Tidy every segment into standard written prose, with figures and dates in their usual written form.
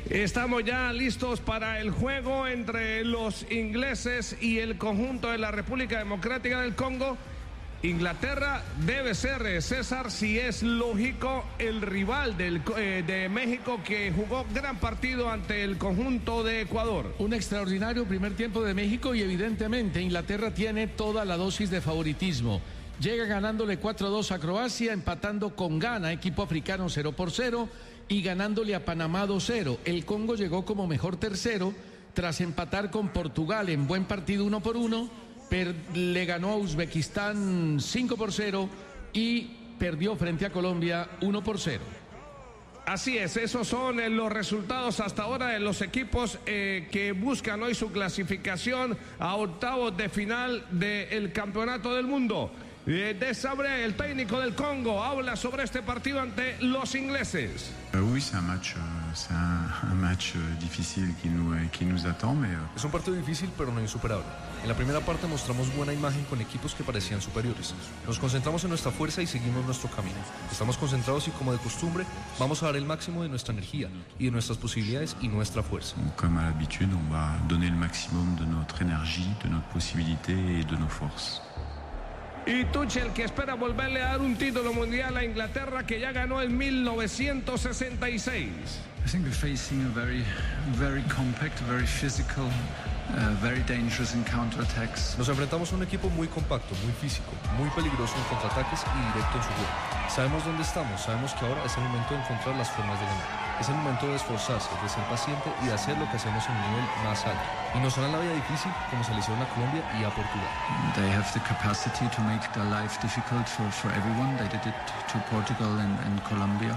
Estamos ya listos para el juego entre los ingleses y el conjunto de la República Democrática del Congo. Inglaterra debe ser, César, si es lógico, el rival de México, que jugó gran partido ante el conjunto de Ecuador. Un extraordinario primer tiempo de México y evidentemente Inglaterra tiene toda la dosis de favoritismo. Llega ganándole 4-2 a Croacia, empatando con Ghana, equipo africano 0-0, y ganándole a Panamá 2-0. El Congo llegó como mejor tercero tras empatar con Portugal en buen partido 1-1. Le ganó a Uzbekistán 5-0 y perdió frente a Colombia 1-0. Así es, esos son los resultados hasta ahora de los equipos que buscan hoy su clasificación a octavos de final del Campeonato del Mundo. Desabre, el técnico del Congo, habla sobre este partido ante los ingleses. Oui, c'est un match difficile qui nous attend, mais... Es un partido difícil, pero no insuperable. En la primera parte mostramos buena imagen con equipos que parecían superiores. Nos concentramos en nuestra fuerza y seguimos nuestro camino. Estamos concentrados y, como de costumbre, vamos a dar el máximo de nuestra energía y de nuestras posibilidades y nuestra fuerza. Comme à l'habitude, on va donner el maximum de notre énergie, de notre possibilité et de nos forces. Y Tuchel, que espera volverle a dar un título mundial a Inglaterra, que ya ganó en 1966. I think we're facing a very compact, very physical, very dangerous in counterattacks. Nos enfrentamos a un equipo muy compacto, muy físico, muy peligroso en contraataques y directo en su juego. Sabemos dónde estamos, sabemos que ahora es el momento de encontrar las formas de ganar. Es el momento de esforzarse, de ser paciente y de hacer lo que hacemos en un nivel más alto. Y nos harán la vida difícil, como se le hicieron a Colombia y a Portugal. They have the capacity to make their life difficult for everyone. They did it to Portugal and Colombia.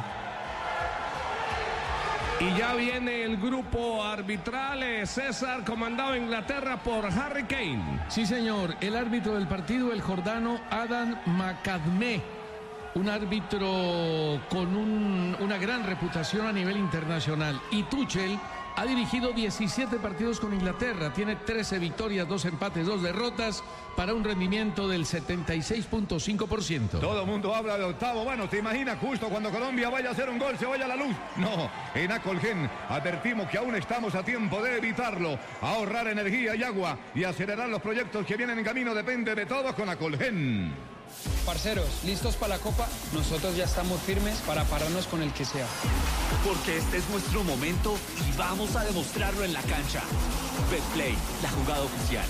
Y ya viene el grupo arbitral, César, comandado en Inglaterra por Harry Kane. Sí, señor, el árbitro del partido, el jordano Adam Macadmé. Un árbitro con una gran reputación a nivel internacional. Y Tuchel ha dirigido 17 partidos con Inglaterra. Tiene 13 victorias, 2 empates, 2 derrotas, para un rendimiento del 76.5%. Todo el mundo habla de octavo. Bueno, ¿te imaginas justo cuando Colombia vaya a hacer un gol, se vaya la luz? No, en Acolgen advertimos que aún estamos a tiempo de evitarlo. Ahorrar energía y agua y acelerar los proyectos que vienen en camino depende de todos con Acolgen. Parceros, ¿listos para la Copa? Nosotros ya estamos firmes para pararnos con el que sea. Porque este es nuestro momento y vamos a demostrarlo en la cancha. Betplay, la jugada oficial.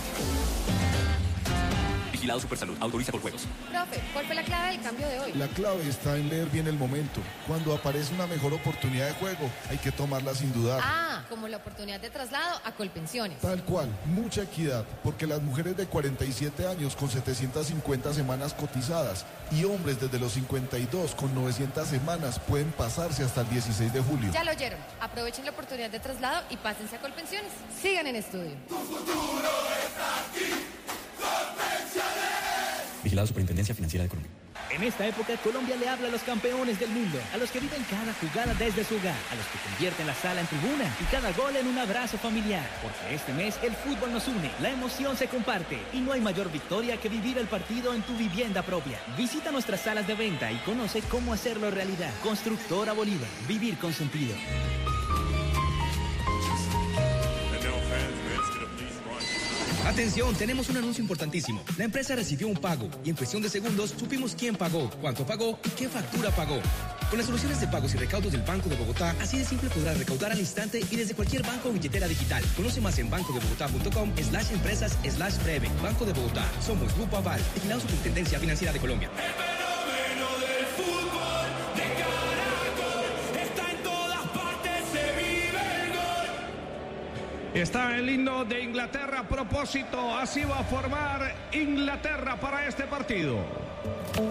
Vigilado Supersalud, autoriza por juegos. Profe, ¿cuál fue la clave del cambio de hoy? La clave está en leer bien el momento. Cuando aparece una mejor oportunidad de juego, hay que tomarla sin dudar. Ah, como la oportunidad de traslado a Colpensiones. Tal cual, mucha equidad, porque las mujeres de 47 años con 750 semanas cotizadas y hombres desde los 52 con 900 semanas pueden pasarse hasta el 16 de julio. Ya lo oyeron. Aprovechen la oportunidad de traslado y pásense a Colpensiones. Sigan en estudio. Tu futuro está aquí. Vigilado Superintendencia Financiera de Colombia. En esta época, Colombia le habla a los campeones del mundo, a los que viven cada jugada desde su hogar, a los que convierten la sala en tribuna y cada gol en un abrazo familiar. Porque este mes el fútbol nos une, la emoción se comparte y no hay mayor victoria que vivir el partido en tu vivienda propia. Visita nuestras salas de venta y conoce cómo hacerlo realidad. Constructora Bolívar, vivir con sentido. Atención, tenemos un anuncio importantísimo. La empresa recibió un pago y en cuestión de segundos supimos quién pagó, cuánto pagó y qué factura pagó. Con las soluciones de pagos y recaudos del Banco de Bogotá, así de simple podrás recaudar al instante y desde cualquier banco o billetera digital. Conoce más en bancodebogotá.com/empresas/breve. Banco de Bogotá. Somos Grupo Aval. Vigilado Superintendencia Financiera de Colombia. Está el himno de Inglaterra a propósito. Así va a formar Inglaterra para este partido.